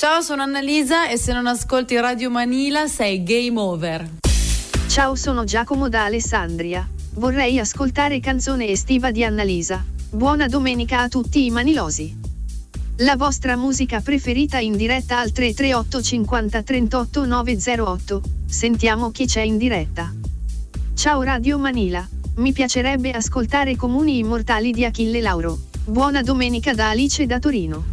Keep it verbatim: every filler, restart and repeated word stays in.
Ciao, sono Annalisa e se non ascolti Radio Manila sei game over. Ciao, sono Giacomo da Alessandria. Vorrei ascoltare canzone estiva di Annalisa. Buona domenica a tutti i manilosi. La vostra musica preferita in diretta al tre tre otto cinquanta trentotto novecentotto. Sentiamo chi c'è in diretta. Ciao Radio Manila. Mi piacerebbe ascoltare Comuni Immortali di Achille Lauro. Buona domenica da Alice da Torino.